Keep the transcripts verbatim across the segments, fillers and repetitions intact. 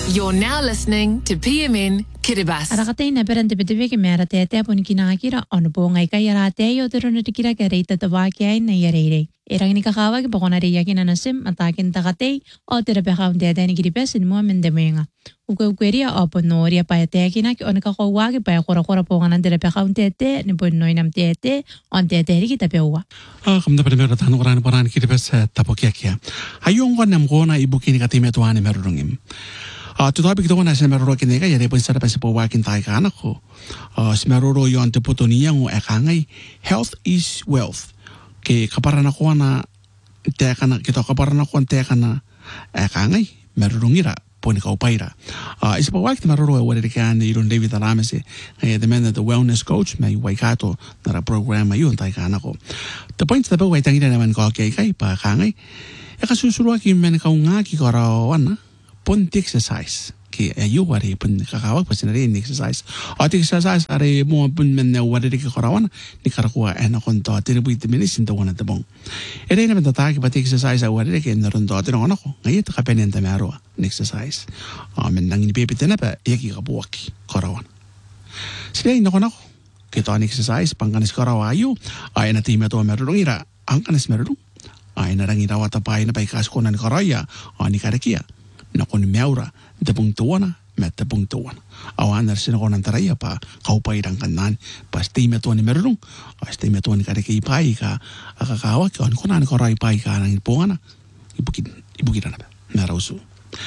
You're now listening to P M N Kiribati. Arakatay na perante bitibe ke mera te te pun kinakira on po ngai ka yara te yo tero na tikira ka reita ta wa ke na yare. Erang ni kakawa ke pokona re yakin na sim atakin takate o tera pe kaun te ni kiribes in mo men de menga. Uko ukeria opo no ria pa te kina ke on ka ko wa ke pa kora kora pokona tera pe kaun te te ni pun no inam te te on te te ri kita pe wa. Ah kam da primero tan oran paran kiribes tapokia kia. Ayong ko nam ko na ibukin ka time to ane merungim. Ah, tu tahu begitu kan asal meroro kini kan, jadi pun saya pasti bawa kintai kan aku. Ah, semeroro yang terputus ni yang ekangai health is wealth. Ke kaparan aku ana tekana kita kaparan aku tekana ekangai meroro ngira pun kau paira. Ah, is bawa kita meroro awal dari kan irun David Alamese, eh, the man the wellness coach, mai waikato nara program ayu kintai kan aku. Tapi kita bawa itu kita nama kau kai kai pa kangai. Eka susuru aki men kau ngaki korau ana. Pun exercise ki ayu wari pun kakawak pasti nari exercise. Ati exercise are mo pun men wari di karawan ni karakua ena konto ati ni buit minis into wana tabong. Ere na benda taki pati exercise wari di kena rondo ati nong anako ngayi to kapenen tamaro exercise. Men nangin pepe tena pa yaki kabuaki karawan. Sila ina konako kita an exercise pangkanis karawa ayu ay na time to merong ira angkanis merong ay na rangi rawat apa ay na paikas konan karaya ani karakia. Nakon meaura de puntuana meta puntuana awan arsin konan taraya pa kau pa irang kanan pasti metuani merung pasti metuani kare ke ipai ka akakawa ke on konan korai pai ka nang pongana ibukin ibukin na merausu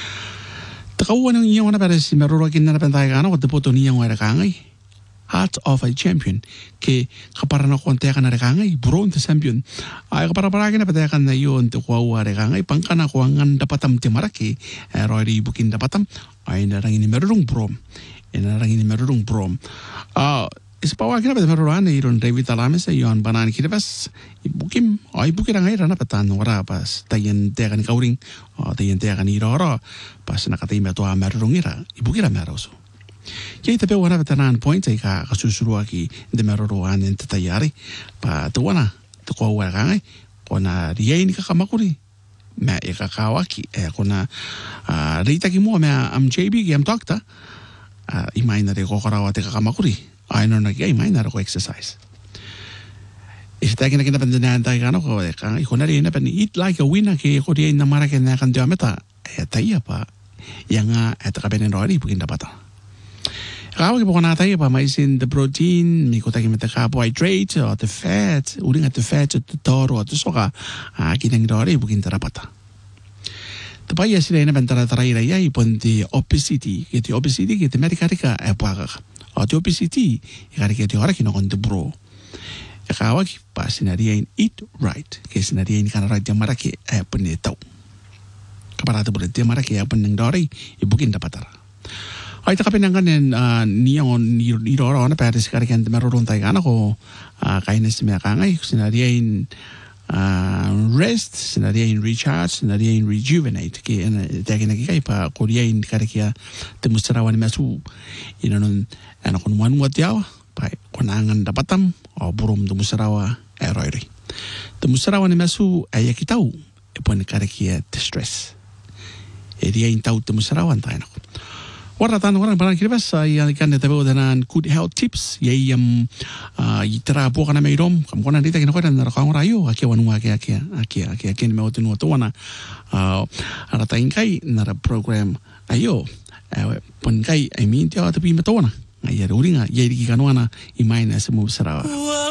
takawan ng iyaw na para si meruro kin na pentay ka na ko depoto niya ng kangay Heart of a Champion ke kaparan ako ang teka na rekangay bronze champion ay kaparaparagin na pateka na yun to kuwa rekangay pangkana ko ang dapatam timaraki ay roy bukin dapatam ay narangin ni merurong brom ay narangin ni merurong brom ah isipawagin na pa meruruan na iron David Alamese yun banan kiribas ibukim ay bukin ang ayra na patan wara pas tayan teka ni kauring tayan teka ni irora pas nakatime to a merurong ira ibukin na meroso Kaya tapi wana batanan point ay ka kasusuru aki de meroroan en tatayari pa tuwana to ko wa kangai kona riai ni kakamakuri ma e kakawaki e kona rita ki mo ma am J B ki am doctor imaina de ko karawa te kakamakuri ay no na ki imaina ko exercise Ista kina kina pandanan tayo kano ko kangai kona rin na pan eat like a winner ki ko riai na mara kina kan diameta e taya pa yang at kabenin rori bukin dapat Kalau kita nak tahu apa macam the protein, mikota kita carbohydrate atau the fat, uring atau fat atau toro atau soka, kita yang dori bukan terdapat. Tapi ya sila ini bentara terai raya ipun di obesity, kita obesity kita mereka mereka apa kah? Atau obesity, kita kita orang kita nak bro. Kalau kita pas senario ini eat right, kita senario ini kan right yang mereka apa ni tahu. Kepada tu boleh dia mereka apa yang dori, bukan dapat. Ay takapinangan en niyon iroro na pare sa karikan meron tayo kana ko kainis me kangay sinariyain rest sinariyain recharge sinariyain rejuvenate ke tagi nagikay pa kuriyain karikia temusarawan masu inanon ano kun wan wat yaw pa kunangan dapatam o burum temusarawa eroiri temusarawan masu ayakitaw ipon karikia stress eriyain taw temusarawan tayo nako Warna tanah orang barang kiribas yang ikan detail dengan good health tips yang itera bukan nama irom kamu kan nanti kita kan nak orang rayu akia wanu akia akia akia akia akia ni mau tu nuatu wana ada tingkai nara program ayo pun kai I mean dia tapi betul wana ayah uring ayah di kanu wana imain semua besar